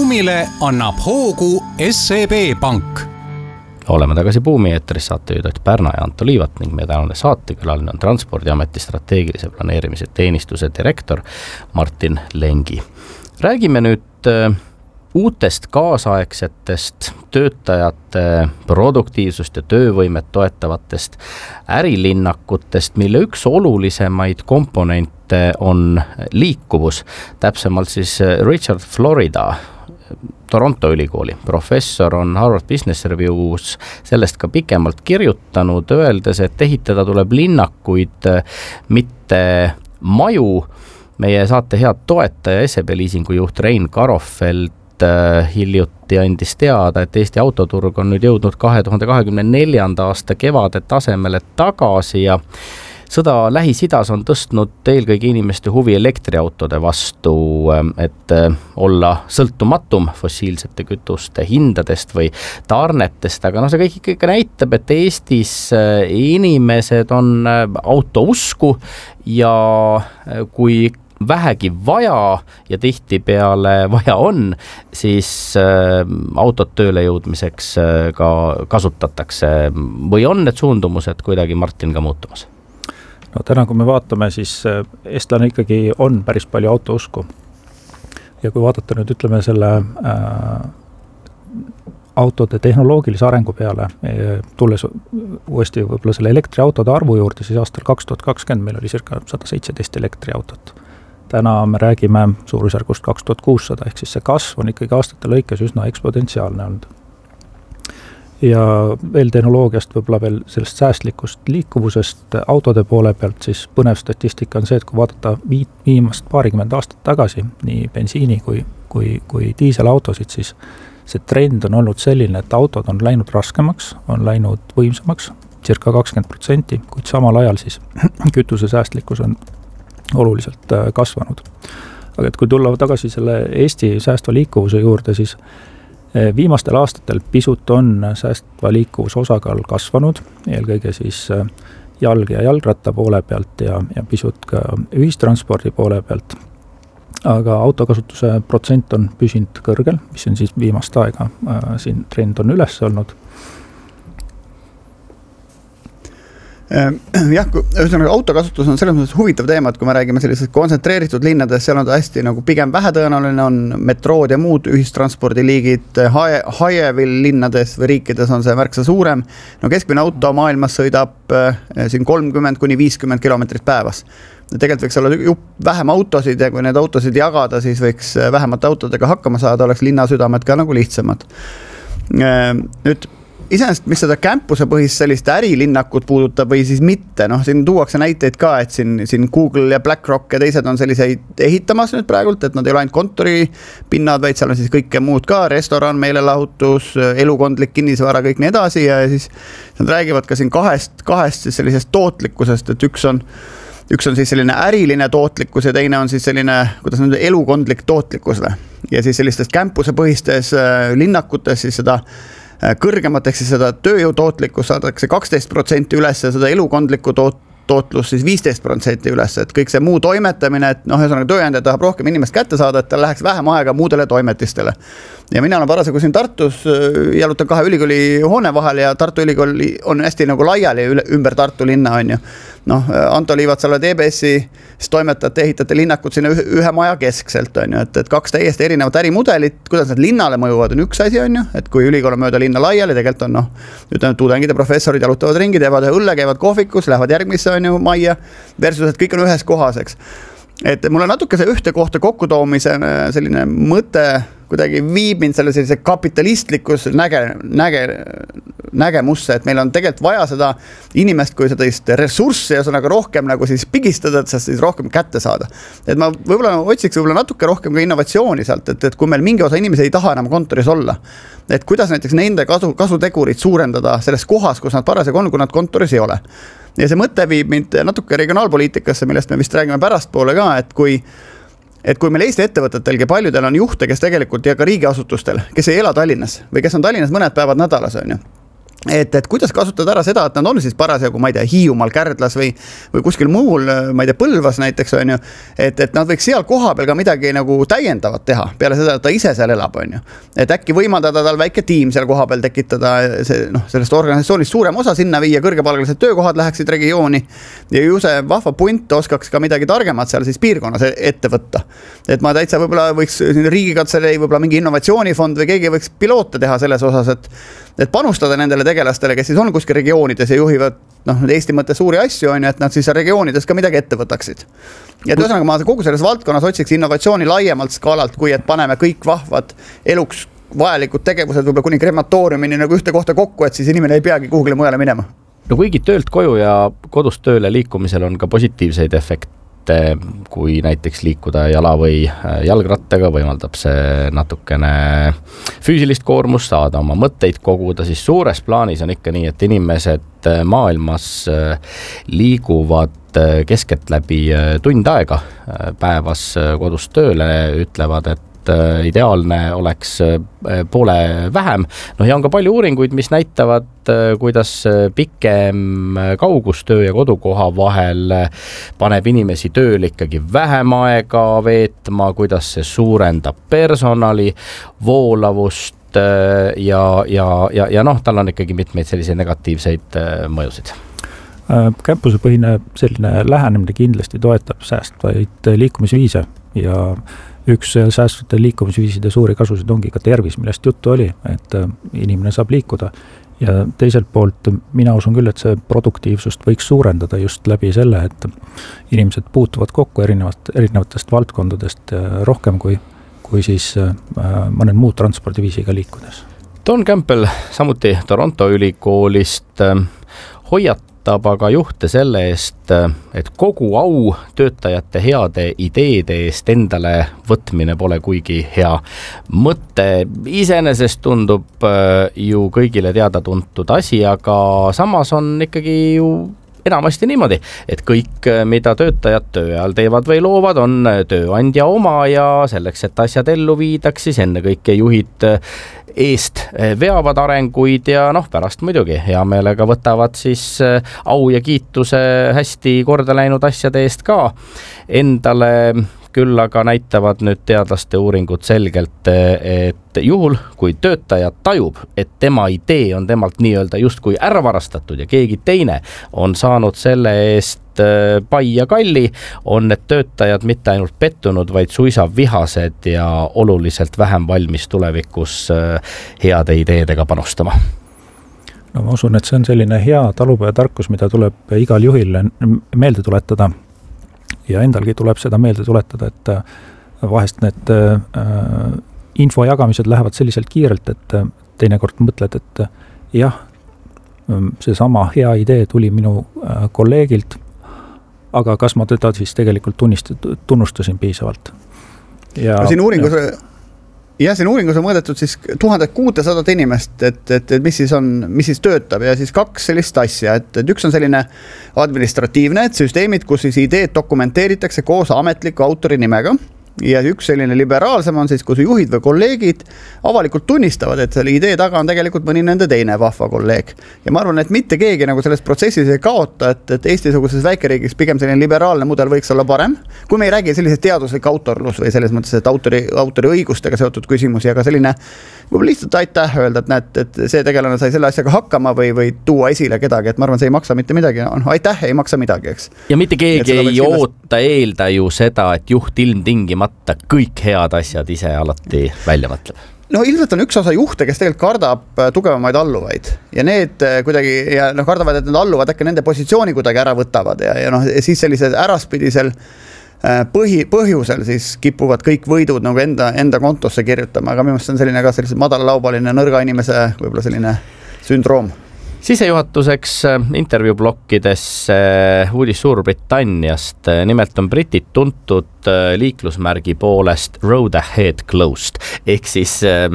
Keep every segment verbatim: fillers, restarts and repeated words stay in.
buumile annab hoogu S E B Pank. Oleme tagasi Buumi eetris, saatejuhid Ott Pärna ja Anto Liivat ning meie tänane saatekülaline on Transpordiameti strateegilise planeerimise teenistuse direktor Martin Lengi. Räägime nüüd uutest kaasaegsetest töötajate produktiivsust ja töövõimet toetavatest ärilinnakutest, mille üks olulisemaid komponente on liikuvus. Täpsemalt siis Richard Florida, Toronto ülikooli professor, on Harvard Business Review's sellest ka pikemalt kirjutanud, öeldes, et ehitada tuleb linnakuid, mitte maju. Meie saate head toetaja S E B liisingu juht Rein Karofeld hiljuti andis teada, et Eesti autoturg on nüüd jõudnud kahe tuhande kahekümne neljanda aasta kevade tasemele tagasi ja sõda Lähis-Idas on tõstnud eelkõige inimeste huvi elektriautode vastu, et olla sõltumatum fossiilsete kütuste hindadest või tarnetest, aga no see kõik ikka näitab, et Eestis inimesed on auto usku ja kui vähegi vaja ja tihtipeale vaja on, siis autot tööle jõudmiseks ka kasutatakse või on need suundumused kuidagi, Martin, ka muutumas? No täna, kui me vaatame, siis eestlane ikkagi on päris palju autousku. Ja kui vaadata nüüd, ütleme selle äh, autode tehnoloogilise arengu peale, tulles uuesti võib-olla selle elektriautode arvu juurde, siis aastal kaks tuhat kakskümmend meil oli circa sada seitseteist elektriautot. Täna me räägime suurusjärgust kaks tuhat kuussada, ehk siis see kasv on ikkagi aastate lõikes üsna eksponentsiaalne olnud. Ja veel tehnoloogiast, võib-olla veel sellest säästlikust liikuvusest autode poole pealt, siis põnev statistika on see, et kui vaadata viimast paarikümmend aastat tagasi, nii bensiini kui, kui, kui diiselautosid, siis see trend on olnud selline, et autod on läinud raskemaks, on läinud võimsamaks, circa kakskümmend protsenti, kuid samal ajal siis kütuse säästlikkus on oluliselt kasvanud. Aga et kui tulla tagasi selle Eesti säästva liikuvuse juurde, siis viimastel aastatel pisut on säästva liikuvuse osakaal kasvanud, eelkõige siis jalg- ja jalgratta poole pealt ja, ja pisut ka ühistranspordi poole pealt. Aga autokasutuse protsent on püsinud kõrgel, mis on siis viimast aega äh, siin trend on üles olnud. Jah, ühesõnaga autokasutus on selles mõttes huvitav teema, et kui me räägime sellisest kontsentreeritud linnades, seal on ta hästi nagu pigem vähetõenäoline, on metrood ja muud ühistranspordiliigid, Hajevil linnades või riikides on see märksa suurem. No keskmine auto maailmas sõidab siin kolmkümmend kuni viiskümmend kilomeetrit päevas. Tegelikult võiks olla jupp vähem autosid ja kui need autosid jagada, siis võiks vähemate autodega hakkama saada, oleks linnasüdamed ka nagu lihtsamad. Nüüd iseenesest, mis seda campuse põhist sellist ärilinnakut puudutab või siis mitte, noh, siin tuuakse näiteid ka, et siin, siin Google ja BlackRock ja teised on selliseid ehitamas nüüd praegult, et nad ei ole ainult kontoripinnad, vaid seal on siis kõike muud ka, restoran, meelelahutus, elukondlik kinnisvara, kõik nii edasi ja siis nad räägivad ka siin kahest, kahest siis sellisest tootlikkusest, et üks on Üks on siis selline äriline tootlikkus ja teine on siis selline, kuidas nüüd elukondlik tootlikkus. Ja siis sellistes campuse põhistes linnakutes siis seda kõrgemat ehk siis seda tööjõu tootlikkus saadakse kaksteist protsenti üles ja seda elukondlikku toot, tootlus siis viisteist protsenti üles, et kõik see muu toimetamine, et noh, ühesõnaga tööandja tahab rohkem inimest kätte saada, et tal läheks vähem aega muudele toimetistele. Ja mina olen parasjagu siin Tartus, jalutan kahe ülikooli hoone vahel ja Tartu ülikooli on hästi nagu laiali ümber Tartu linna on ju. Noh, Anto Liivat, sa oled E B S-i toimetajate ehitate linnakut sinna ühe maja keskselt on ju, et, et kaks täiesti erinevat ärimudelit, kuidas need linnale mõjuvad on üks asi on ju, et kui ülikool on mööda linna laiali, tegelikult on noh, ütleme, tudengid ja professorid jalutavad ringi, teevad õlle, käivad kohvikus, lähevad järgmisse on ju majja, versus, et kõik on ühes kohas, eks. Et mulle natuke see ühte kohta kokkutoomise selline mõte kuidagi viib mind selle sellise kapitalistlikus näge, näge, nägemusse, et meil on tegelikult vaja seda inimest kui seda ressurssi ja sõnaga rohkem nagu siis pigistada, et siis rohkem kätte saada. Et ma võib-olla otsiks võib-olla natuke rohkem ka innovatsiooni sealt, et, et kui meil mingi osa inimesi ei taha enam kontoris olla, et kuidas näiteks nende kasu, kasutegurid suurendada selles kohas, kus nad parasjagu on, kui nad kontoris ei ole. Ja see mõte viib mind natuke regionaalpoliitikasse, millest me vist räägime pärast poole ka, et kui et kui meil Eesti ettevõtetelgi paljudel on juhte, kes tegelikult ja ka riigiasutustel, kes ei ela Tallinnas või kes on Tallinnas mõned päevad nädalas on ju. et, et kuidas kasutada ära seda, et nad on siis parasjagu, ma ei tea, Hiiumaal, Kärdlas või, või kuskil muul, ma ei tea, Põlvas näiteks on ju, et, et nad võiks seal koha peal ka midagi nagu täiendavat teha, peale seda, et ta ise seal elab, on ju. Et äkki võimaldada tal väike tiim seal koha peal tekitada see, noh, sellest organisatsioonist suurem osa sinna viia, kõrgepalgalised töökohad läheksid regiooni ja ju see vahva punt oskaks ka midagi targemat seal siis piirkonnas ette võtta. Et ma täitsa võib-olla võiks Riigikantselei, võib-olla mingi innovatsioonifond või keegi võiks piloote teha selles osas, et et panustada nendele tegelastele, kes siis on kuskil regioonides ja juhivad noh, Eesti mõttes suuri asju, on ju, et nad siis regioonides ka midagi ette võtaksid. Ja et ühesõnaga ma kogu selles valdkonnas otsiks innovatsiooni laiemalt skaalalt, kui et paneme kõik vahvad eluks vajalikud tegevused võib-olla kuni krematooriumini nagu ühte kohta kokku, et siis inimene ei peagi kuhugile mujale minema. No kuigi töölt koju ja kodust tööle liikumisel on ka positiivseid efekte, kui näiteks liikuda jala või jalgrattaga, võimaldab see natukene füüsilist koormust saada, oma mõtteid koguda, siis suures plaanis on ikka nii, et inimesed maailmas liiguvad keskeltläbi tund aega päevas kodust tööle, ütlevad, et ideaalne oleks poole vähem. No ja on ka palju uuringuid, mis näitavad, kuidas pikem kaugustöö ja kodukoha vahel paneb inimesi tööl ikkagi vähem aega veetma, kuidas see suurendab personali voolavust ja, ja, ja, ja noh, tal on ikkagi mitmeid selliseid negatiivseid mõjusid. Campusepõhine selline lähenemine kindlasti toetab säästvaid liikumisviise ja üks säästvate liikumisviiside suuri kasusid ongi ka tervis, millest juttu oli, et inimene saab liikuda ja teiselt poolt mina usun küll, et see produktiivsust võiks suurendada just läbi selle, et inimesed puutuvad kokku erinevat, erinevatest valdkondadest rohkem kui, kui siis mõned muud transpordiviisiga liikudes. Don Campbell, samuti Toronto ülikoolist, hoiatab aga juhte selle eest, et kogu au töötajate heade ideede eest endale võtmine pole kuigi hea mõte. Iseenesest tundub ju kõigile teada tuntud asi, aga samas on ikkagi ju enamasti niimoodi, et kõik, mida töötajad töö ajal teevad või loovad, on tööandja oma ja selleks, et asjad ellu viidaks, siis enne kõike juhid eest veavad arenguid ja noh, pärast muidugi hea meelega võtavad siis au ja kiituse hästi korda läinud asjade eest ka endale. Küll aga näitavad nüüd teadlaste uuringud selgelt, et juhul, kui töötaja tajub, et tema idee on temalt nii-öelda justkui ära varastatud ja keegi teine on saanud selle eest pai ja kalli, on need töötajad mitte ainult pettunud, vaid suisa vihased ja oluliselt vähem valmis tulevikus heade ideedega panustama. No ma usun, et see on selline hea talupojatarkus, mida tuleb igal juhil meelde tuletada. Ja endalgi tuleb seda meelde tuletada, et vahest need äh, info jagamised lähevad selliselt kiirelt, et teinekord mõtled, et jah, see sama hea idee tuli minu äh, kolleegilt, aga kas ma teda siis tegelikult tunnist, tunnustasin piisavalt. Ja, no siin uuringus, ja. Ja siin uuringus on mõõdetud siis tuhat kuutesadat inimest, et, et, et mis siis on, mis siis töötab ja siis kaks sellist asja, et, et üks on selline administratiivne, et süsteemid, kus siis ideed dokumenteeritakse koos ametliku autori nimega ja üks selline liberaalsem on siis, kus juhid või kolleegid avalikult tunnistavad, et selle idee taga on tegelikult mõni nende teine vahva kolleeg. Ja ma arvan, et mitte keegi nagu selles protsessis ei kaota, et, et Eesti-suguses väikeriigis pigem selline liberaalne mudel võiks olla parem. Kui me ei räägi sellisest teaduslik autorlus või selles mõttes, et autori, autori õigustega seotud küsimusi, aga selline võib-olla lihtsalt aitäh öelda, et näed, et see tegelane sai selle asjaga hakkama või, või tuua esile kedagi, et ma arvan, see ei maksa mitte midagi. No, aitäh ei maksa midagi, eks. Ja mitte keegi ei oota eelda ju seda, et juht ilmtingimata kõik head asjad ise alati välja mõtleb. No ilmselt on üks osa juhte, kes tegelikult kardab tugevamaid alluvaid ja need kuidagi ja no, kardavad, et need alluvad äkki nende positsiooni kuidagi ära võtavad ja, ja noh, siis sellised äraspidisel põhi, põhjusel siis kipuvad kõik võidud nagu enda, enda kontosse kirjutama, aga minu meelest on selline ka selline madalalaubaline nõrga inimese võib-olla selline sündroom. Sisejuhatuseks intervjuublokkides uudis Suurbritanniast. Nimelt on britid tuntud liiklusmärgi poolest Road Ahead Closed ehk siis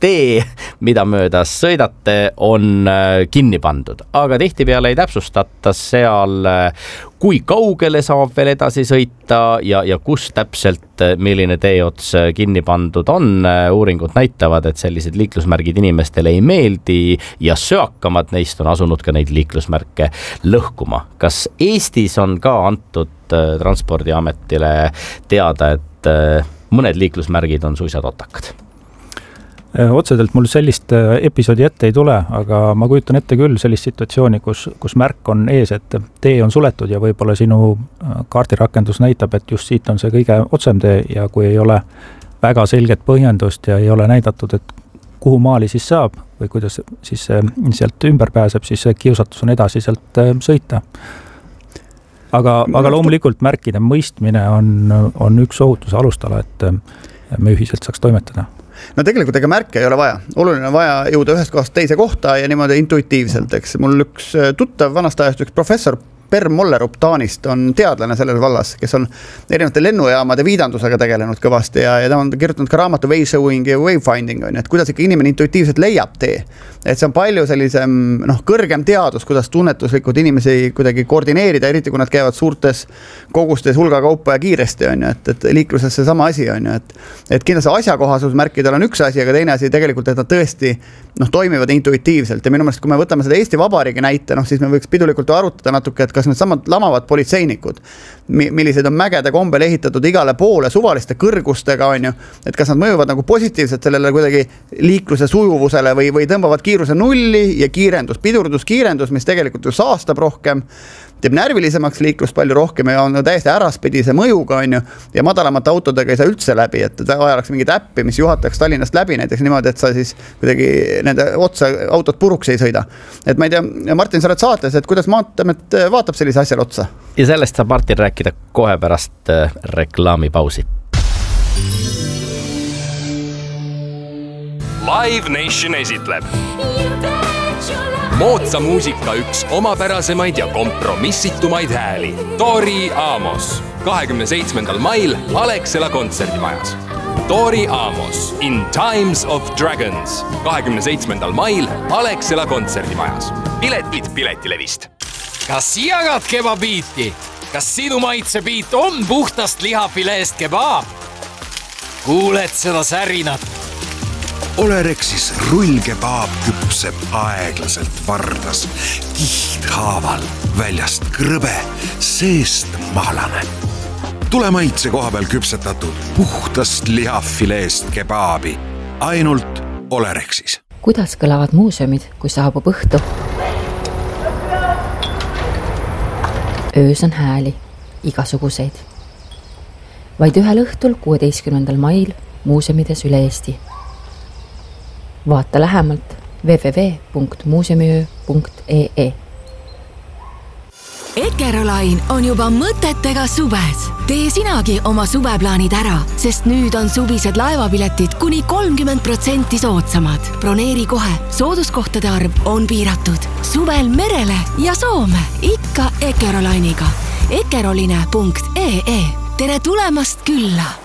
tee, mida mööda sõidate, on kinni pandud, aga tihtipeale ei täpsustata seal, kui kaugele saab veel edasi sõita ja, ja kus täpselt milline teeots kinni pandud on. Uuringud näitavad, et sellised liiklusmärgid inimestele ei meeldi ja söakamad neist on asunud ka neid liiklusmärke lõhkuma. Kas Eestis on ka antud Transpordiametile teada, et mõned liiklusmärgid on suisa totakad? Otseselt mul sellist episoodi ette ei tule, aga ma kujutan ette küll sellist situatsiooni, kus, kus märk on ees, et tee on suletud ja võib-olla sinu kaardirakendus näitab, et just siit on see kõige otsem tee ja kui ei ole väga selget põhjendust ja ei ole näidatud, et kuhu maali siis saab või kuidas siis sealt ümber pääseb, siis see kiusatus on edasi sealt sõita. Aga, aga loomulikult märkide mõistmine on, on üks ohutuse alustala, et me ühiselt saaks toimetada. No tegelikult ega märke ei ole vaja. Oluline on vaja jõuda ühest kohast teise kohta ja niimoodi intuitiivselt. Eks mul üks tuttav vanast ajast, üks professor Per Mollerup Taanist on teadlane selles vallas, kes on erinevate lennujaamade viidandusega tegelenud kõvasti ja, ja ta on kirjutanud ka raamatu Way Showing ja Wayfinding, on, et kuidas ikka inimene intuitiivselt leiab tee. Et see on palju sellisem noh, kõrgem teadus, kuidas tunnetuslikud inimesi kuidagi koordineerida, eriti kui nad käivad suurtes kogustes hulga kaupa ja kiiresti, on, et, et liikluses see sama asi on, et, et kindlasti asjakohasusmärkidel on üks asi, aga teine asi tegelikult, et nad tõesti noh, toimivad intuitiivselt ja minu meelest, kui me võtame seda Eesti Vabariigi näite, noh, siis me võiks pidulikult arutada natuke, et kas need samad lamavad politseinikud, millised on mägede kombel ehitatud igale poole suvaliste kõrgustega, on ju, et kas nad mõjuvad nagu positiivselt sellele kuidagi liikluse sujuvusele või, või tõmbavad kiiruse nulli ja kiirendus, pidurdus, kiirendus, mis tegelikult ju saastab rohkem, teeb närvilisemaks liiklust palju rohkem ja on täiesti äraspidise mõjuga, on ju, ja madalamate autodega ei saa üldse läbi, et vajaks mingit äppi, mis juhataks Tallinnast läbi näiteks niimoodi, et sa siis kuidagi nende otsa autot puruks ei sõida. Et ma ei tea, Martin, sa oled saates, et kuidas Maanteamet vaatab sellise asjale otsa? Ja sellest saab Martin rääkida kohe pärast reklaamipausi. Live Nation esitleb moodsa muusika üks omapärasemaid ja kompromissitumaid hääli. Tori Amos. kahekümne seitsmendal mail Alexela kontserdimajas. Tori Amos in Times of Dragons. kahekümne seitsmendal mail Alexela kontserdimajas. Piletid Piletilevist. Kas jagad kebabiiti? Kas sinu maitsebiit on puhtast lihafileest kebaab? Kuuled seda särinat? Olerexis rullkebaab küpseb aeglaselt vardas, kihthaaval, väljast krõbe, seest mahlane. Tule maitse koha peal küpsetatud puhtast lihafileest kebaabi, ainult Olerexis. Kuidas kõlavad muuseumid, kui saabub õhtu? Öös on hääli, igasuguseid. Vaid ühel õhtul kuueteistkümnendal mail muuseumides üle Eesti. Vaata lähemalt w w w punkt muuseumiöö punkt e e. Eckerolain on juba mõtetega suves. Tee sinagi oma suveplaanid ära, sest nüüd on suvised laevapiletid kuni kolmkümmend protsenti soodsamad. Broneeri kohe, sooduskohtade arv on piiratud. Suvel merele ja Soome, ikka Eckerolainiga. Eckeroline punkt e e. Tere tulemast külla!